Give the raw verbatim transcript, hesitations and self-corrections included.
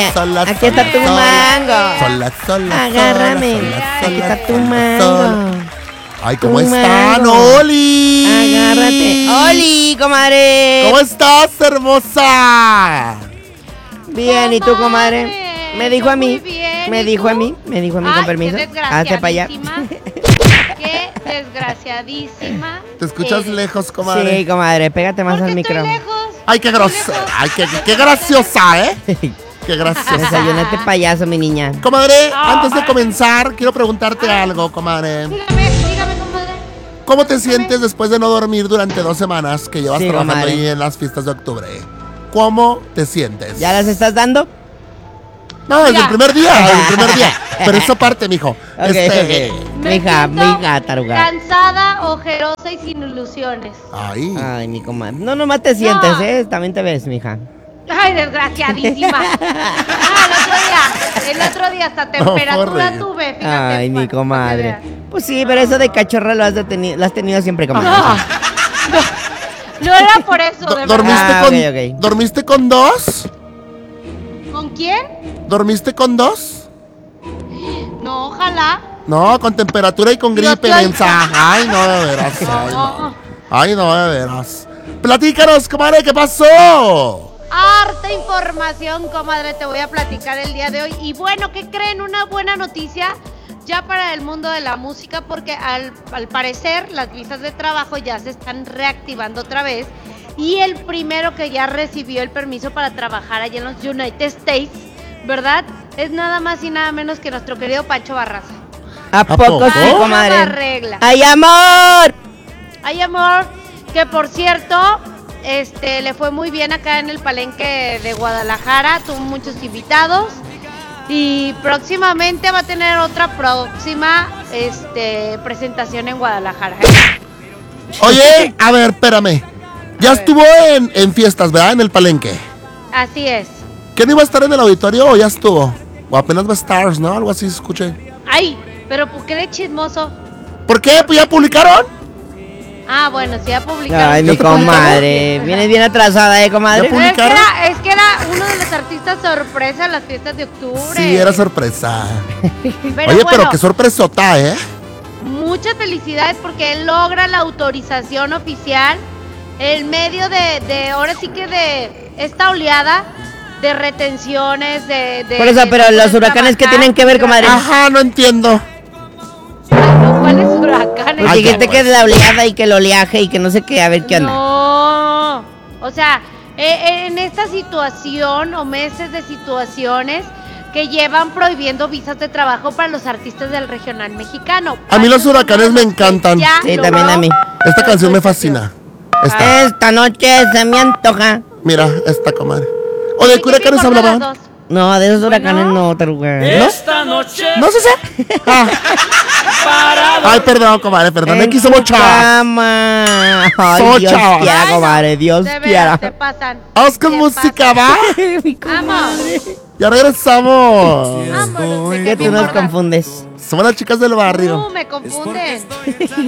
Agárrame. sola, Aquí está tu sola, mango. Sola, sola, Agárrame. sola, Aquí sola, está tu sola, mango. sola. Ay, ¿cómo Tu están, mango. Oli? Agárrate. ¡Oli, comadre! ¿Cómo estás, hermosa? Bien, ¿y tú, comadre? Me dijo yo a mí. muy bien, Me ¿y dijo tú? a mí. Me dijo a mí Ay, con permiso. qué Hazte para allá. desgraciadísima. Qué desgraciadísima. ¿Te escuchas eres. lejos, comadre? Sí, comadre, pégate más ¿Por al qué estoy micro. lejos? Ay, qué Estoy grosera. lejos. Ay, qué, qué graciosa, ¿eh? Qué graciosa. Desayunate payaso, mi niña. Comadre, antes de comenzar, quiero preguntarte algo, comadre. Dígame, dígame, comadre. ¿Cómo te sientes después de no dormir durante dos semanas que llevas Sí, trabajando comadre. ahí en las fiestas de octubre? ¿Cómo te sientes? ¿Ya las estás dando? No, desde Mira. el primer día, desde el primer día. Pero eso parte, mijo. Ok, este. ok. Me Mija, siento mija, taruga. Cansada, ojerosa y sin ilusiones. Ay. Ay, mi comadre. No, nomás te sientes, No. ¿eh? También te ves, mija. Ay, desgraciadísima. Ah, el otro día, el otro día hasta temperatura corre. tuve, fíjate. Ay, mi para- para que comadre. veas. Pues sí, pero eso de cachorra lo has, de teni- lo has tenido siempre, comadre. No, no era por eso, Do- de ¿Dormiste, verdad. Ah, con, ok, ok. ¿Dormiste con dos? ¿Con quién? ¿Dormiste con dos? No, ojalá. No, con temperatura y con Dios gripe, te oiga. mensa. Ay, no, de veras. Ay, no. No. Ay, no, de veras. Platícanos, comadre, ¿qué pasó? Harta información, comadre, te voy a platicar el día de hoy. Y bueno, ¿qué creen? Una buena noticia ya para el mundo de la música, porque al, al parecer las visas de trabajo ya se están reactivando otra vez. Y el primero que ya recibió el permiso para trabajar allá en los United States, ¿verdad? Es nada más y nada menos que nuestro querido Pancho Barraza. ¿A poco poco? sí, Ay, comadre? no regla. ¡Ay, amor! Ay, amor, que por cierto, este, le fue muy bien acá en el Palenque de Guadalajara, tuvo muchos invitados y próximamente va a tener otra próxima, este, presentación en Guadalajara. Oye, a ver, espérame. Ya A ver. estuvo en, en fiestas, ¿verdad? En el Palenque. Así es. ¿Qué no iba a estar en el auditorio o ya estuvo? O apenas va a estar, ¿no? Algo así escuché. Ay, pero ¿por qué eres chismoso? ¿Por qué? ¿Pues ya publicaron? Ah, bueno, sí, ya publicaron. Ay, ¿Ya mi te publicaron? comadre. Vienes bien atrasada, ¿eh, comadre? ¿Ya Pero es que, publicaron? era, es que era uno de los artistas sorpresa en las fiestas de octubre. Sí, era sorpresa. Pero Oye, bueno, pero qué sorpresota, ¿eh? muchas felicidades porque él logra la autorización oficial en medio de, de ahora sí que de esta oleada de retenciones, de... de Por eso, de pero no los poder huracanes, ¿qué trabajar, tienen que ver, comadre? Ajá, no entiendo. Ay, no, ¿cuáles huracanes? Porque Ay, dijiste ya, que pues. la oleada y que el oleaje y que no sé qué, a ver qué onda. No, o sea, eh, en esta situación o meses de situaciones que llevan prohibiendo visas de trabajo para los artistas del regional mexicano. A mí los huracanes me Pancho encantan. ya Sí, logró también a mí. Esta la canción me autorización. fascina. Esta. Esta noche se me antoja. Mira, esta, comadre. ¿O de ¿Y qué qué te huracanes importan las hablaban? dos? No, de esos Bueno. huracanes no, taruga. ¿No? Esta noche ¿No es esa? Ah. parado. Ay, perdón, comadre, perdón. En Aquí tu somos chavas. cama. Ay, Somos Dios chavas. quiera, Ay, no, comadre, Dios de veras, quiera. te pasan. Vamos con te música, pasan. ¿va? Mi comadre. Vamos. Ya regresamos. Vámonos, ¿de Que qué tú me nos importa? confundes. Somos las chicas del barrio. Uh, me confunden.